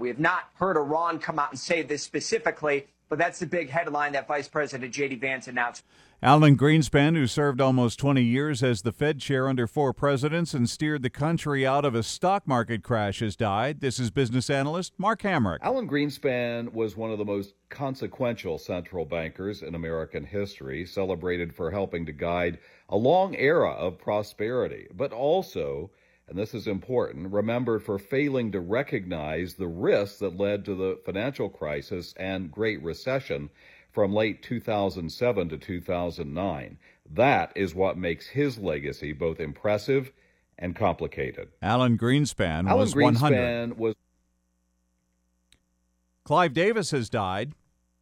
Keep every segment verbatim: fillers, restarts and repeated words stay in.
We have not heard Iran come out and say this specifically, but that's the big headline that Vice President J D. Vance announced. Alan Greenspan, who served almost twenty years as the Fed chair under four presidents and steered the country out of a stock market crash, has died. This is business analyst Mark Hamrick. Alan Greenspan was one of the most consequential central bankers in American history, celebrated for helping to guide a long era of prosperity, but also, and this is important, remembered for failing to recognize the risks that led to the financial crisis and Great Recession from late two thousand seven to two thousand nine. That is what makes his legacy both impressive and complicated. Alan Greenspan Alan was Greenspan one hundred. Was... Clive Davis has died.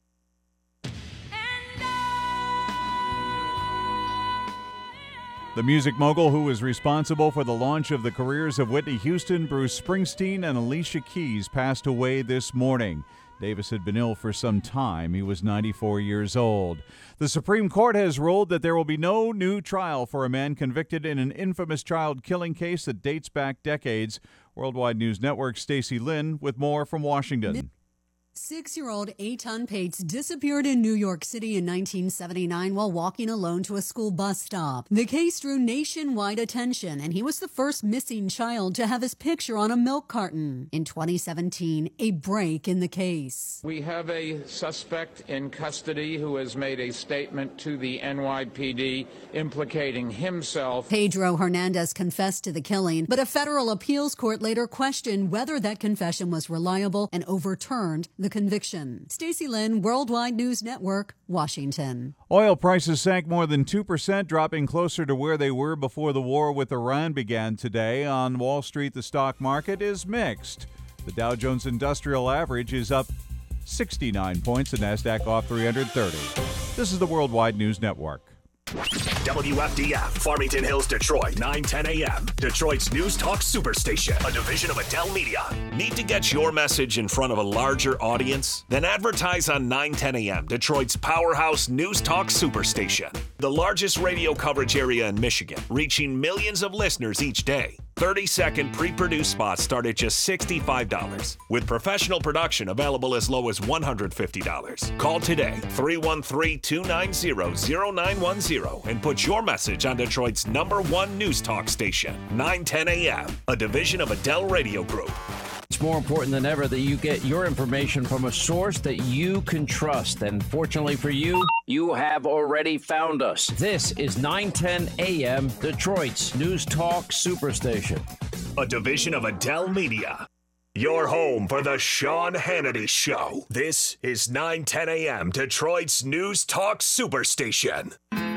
The music mogul who was responsible for the launch of the careers of Whitney Houston, Bruce Springsteen, and Alicia Keys passed away this morning. Davis had been ill for some time. He was ninety-four years old. The Supreme Court has ruled that there will be no new trial for a man convicted in an infamous child killing case that dates back decades. Worldwide News Network's Stacey Lynn with more from Washington. Six-year-old Eitan Pates disappeared in New York City in nineteen seventy-nine while walking alone to a school bus stop. The case drew nationwide attention, and he was the first missing child to have his picture on a milk carton. In twenty seventeen, a break in the case. We have a suspect in custody who has made a statement to the N Y P D implicating himself. Pedro Hernandez confessed to the killing, but a federal appeals court later questioned whether that confession was reliable and overturned the conviction. Stacey Lynn, Worldwide News Network, Washington. Oil prices sank more than two percent, dropping closer to where they were before the war with Iran began today. On Wall Street, the stock market is mixed. The Dow Jones Industrial Average is up sixty-nine points, the NASDAQ off three hundred thirty. This is the Worldwide News Network. W F D F, Farmington Hills, Detroit, nine ten a.m. Detroit's News Talk Superstation, a division of Adele Media. Need to get your message in front of a larger audience? Then advertise on nine ten a.m., Detroit's powerhouse News Talk Superstation. The largest radio coverage area in Michigan, reaching millions of listeners each day. thirty-second pre-produced spots start at just sixty-five dollars, with professional production available as low as one hundred fifty dollars. Call today, three one three, two nine zero, zero nine one zero, and put your message on Detroit's number one news talk station, nine ten a.m., a division of Adele Radio Group. It's more important than ever that you get your information from a source that you can trust. And fortunately for you, you have already found us. This is nine ten a.m. Detroit's News Talk Superstation, a division of Adele Media. Your home for the Sean Hannity Show. This is nine ten a.m. Detroit's News Talk Superstation.